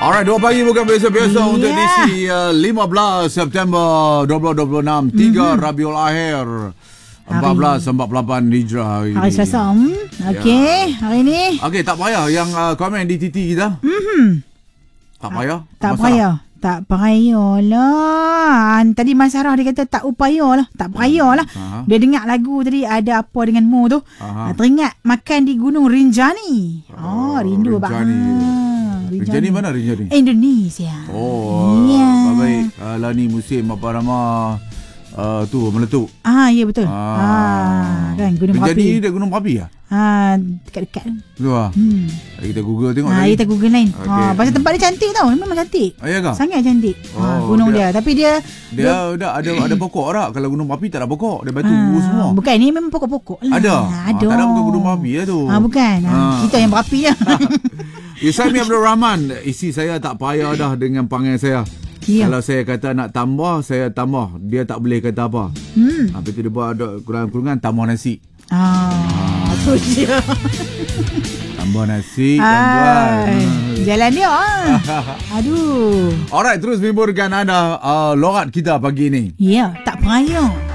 Alright, 2 pagi bukan biasa-biasa untuk edisi 15 September 2026, 3 Rabiul Akhir 1448 Hijrah hari Hari Selasa. Okey, hari ni. Okey, tak payah yang komen di TT kita. Tak payah. Tak payah. Tak payahlah. Tadi Mas Sarah dia kata tak upaya lah. Tak payahlah. Dia dengar lagu tadi Ada Apa Denganmu tu. Teringat makan di Gunung Rinjani. Rindu abang. Rinjani mana Rinjani? Indonesia. Baik. Lah ni musim apa nama tu meletup. Ya betul. Kan Gunung Berapi. Rinjani dia Gunung Berapi ah? Dekat-dekat tu. Kita Google tengok kita Google lain. Okay. Pasal tempat dia cantik tau. Memang cantik. Ya ke? Sangat cantik. Gunung dia. Tapi dia ada pokok tak? Kalau Gunung Berapi tak ada pokok. Dia batu semua. Bukan, ni memang pokok-pokok lah. Ada. Ada. Tak ada bukan Gunung Berapi lah tu. Bukan. Kita yang berapi je. Isami Abdul Rahman. Isi saya tak payah dah dengan panggil saya. Kalau saya kata nak tambah, saya tambah. Dia tak boleh kata apa. Habis tu dia buat ada kurang-kurangan tambah nasi. Tu dia. Tambah nasi, tuan-tuan. Jalan dia. Aduh. Alright, terus memborkan anda lorat kita pagi ni. Ya, tak payah.